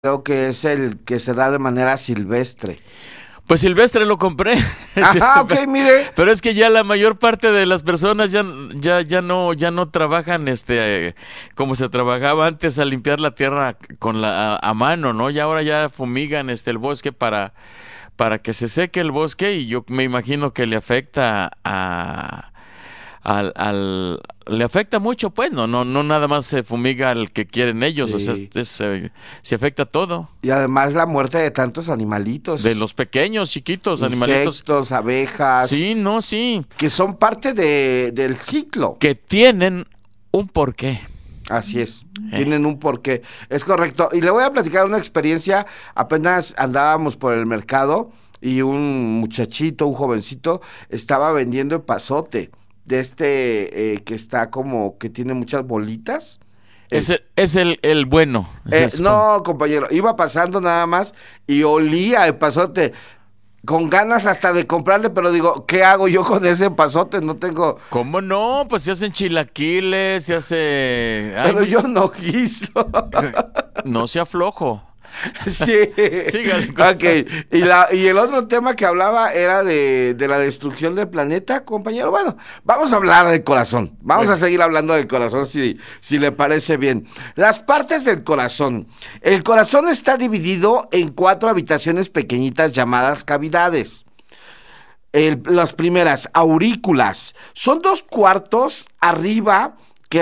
creo que es el que se da de manera silvestre. Pues silvestre lo compré. Ajá, ok, mire. Pero es que ya la mayor parte de las personas ya no trabajan como se trabajaba antes a limpiar la tierra con a mano, ¿no? Y ahora ya fumigan el bosque para que se seque el bosque, y yo me imagino que le afecta le afecta mucho, pues, no nada más se fumiga al que quieren ellos, o sea, Sí. se afecta todo, Y además la muerte de tantos de animalitos, los pequeños, chiquitos, animalitos. insectos, abejas, Sí, no, sí, que son parte del ciclo. que tienen un porqué. Así es, Eh, tienen un porqué. Es correcto. Y le voy a platicar una experiencia. Apenas andábamos por el mercado y un muchachito, un jovencito, estaba vendiendo epazote de que está como que tiene muchas bolitas. El, es el bueno. no, compañero, iba pasando nada más y olía epazote. Con ganas hasta de comprarle, pero digo, ¿qué hago yo con ese epazote? No tengo, ¿Cómo no? Pues se hacen chilaquiles, se hace... pero yo no quiso. No sea flojo. Sí, Sígale. ok. Y el otro tema que hablaba era de la destrucción del planeta, compañero. Bueno, vamos a hablar del corazón. Vamos a seguir hablando del corazón si le parece bien. Las partes del corazón. El corazón está dividido en 4 habitaciones pequeñitas llamadas cavidades. Las primeras, aurículas. Son 2 cuartos arriba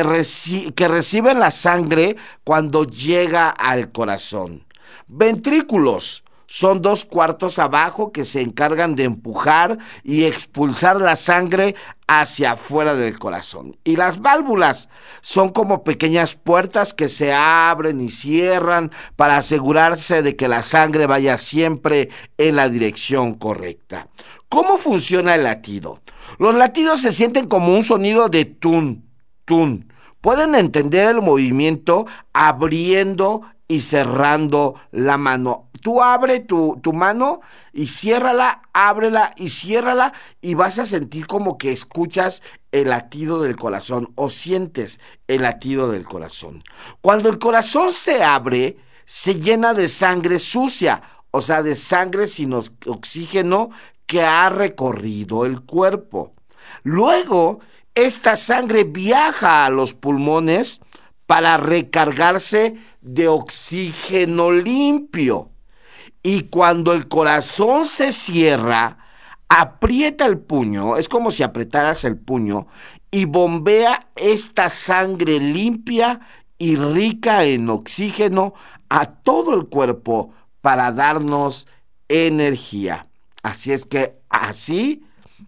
que reciben la sangre cuando llega al corazón. Ventrículos. Son 2 cuartos abajo que se encargan de empujar y expulsar la sangre hacia afuera del corazón. Y las válvulas son como pequeñas puertas que se abren y cierran para asegurarse de que la sangre vaya siempre en la dirección correcta. ¿Cómo funciona el latido? Los latidos se sienten como un sonido de tun, tun. Pueden entender el movimiento abriendo y cerrando la mano. Tú abre tu mano y ciérrala, ábrela y ciérrala, y vas a sentir como que escuchas el latido del corazón o sientes el latido del corazón. Cuando el corazón se abre, se llena de sangre sucia, o sea, de sangre sin oxígeno que ha recorrido el cuerpo. Luego, esta sangre viaja a los pulmones para recargarse de oxígeno limpio. Y cuando el corazón se cierra, aprieta el puño, es como si apretaras el puño, y bombea esta sangre limpia y rica en oxígeno a todo el cuerpo para darnos energía. Así es que así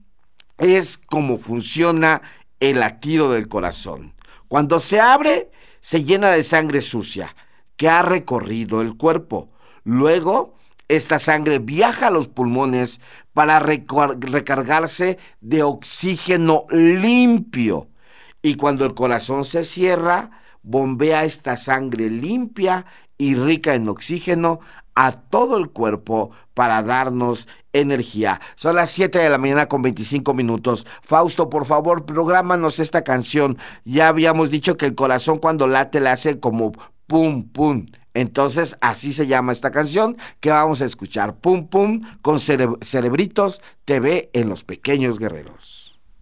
es como funciona el latido del corazón. Cuando se abre, se llena de sangre sucia que ha recorrido el cuerpo. Luego, esta sangre viaja a los pulmones para recargarse de oxígeno limpio. Y cuando el corazón se cierra, bombea esta sangre limpia y rica en oxígeno a todo el cuerpo para darnos energía. Son las 7 de la mañana con 25 minutos. Fausto, por favor, prográmanos esta canción. Ya habíamos dicho que el corazón cuando late le hace como pum, pum. Entonces, así se llama esta canción que vamos a escuchar. Pum, pum, con Cerebritos TV en Los Pequeños Guerreros.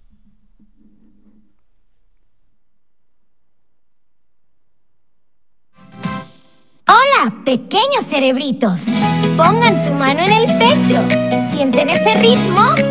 Hola, pequeños cerebritos. Pongan su mano en el pecho. ¿Sienten ese ritmo?